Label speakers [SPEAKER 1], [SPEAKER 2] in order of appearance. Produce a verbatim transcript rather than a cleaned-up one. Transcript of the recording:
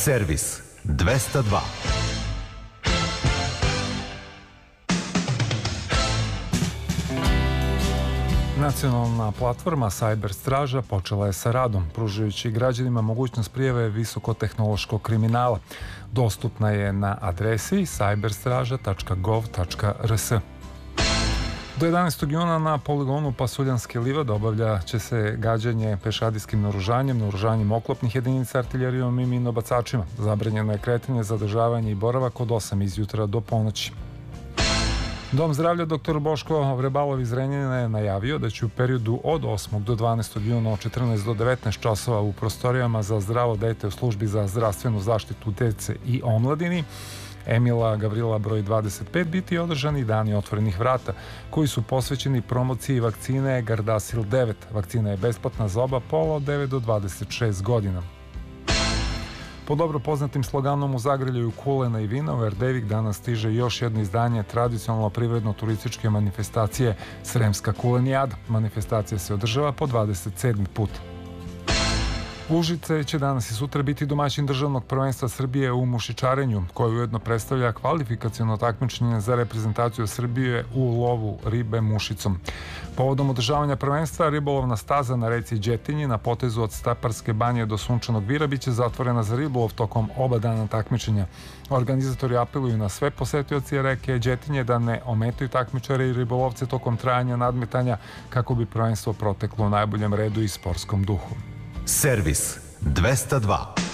[SPEAKER 1] Servis dvesta dva.
[SPEAKER 2] Nacionalna platforma Cyber Straža počela je sa radom, pružajući građanima mogućnost prijave visokotehnološkog kriminala. Dostupna je na adresi cyberstraža tačka gov tačka r s. Do jedanaestog juna na poligonu Pasuljanske livade obavlja će se gađanje pešadijskim naoružanjem, naoružanjem oklopnih jedinica, artiljerijom i minobacačima. Zabranjeno je kretanje, zadržavanje i boravak od osam izjutra do ponoći. Dom zdravlja doktor Boško Vrebalov iz Renjanina je najavio da će u periodu od osmog do dvanaestog juna od četrnaest do devetnaest časova u prostorijama za zdravo dete u službi za zdravstvenu zaštitu dece i omladini Emila Gavrila broj dvadeset pet biti održani dani otvorenih vrata koji su posvećeni promociji vakcine Gardasil devet. Vakcina je besplatna za oba pola od devet do dvadeset šest godina. Po dobro poznatim sloganom u zagrljaju kulena i vina u Erdevik danas stiže još jedno izdanje tradicionalno privredno-turističke manifestacije Sremska kulenijada. Manifestacija se održava po dvadeset sedmi put. Užice će danas i sutra biti domaćin državnog prvenstva Srbije u mušičarenju, koje ujedno predstavlja kvalifikaciono takmičenje za reprezentaciju Srbije u lovu ribe mušicom. Povodom održavanja prvenstva, ribolovna staza na reci Đetinji na potezu od Staparske banje do Sunčanog Vira biće zatvorena za ribolov tokom oba dana takmičenja. Organizatori apeluju na sve posetioce reke Đetinje da ne ometaju takmičare i ribolovce tokom trajanja nadmetanja kako bi prvenstvo proteklo u najboljem redu i sportskom duhu.
[SPEAKER 1] Servis dvesta dva.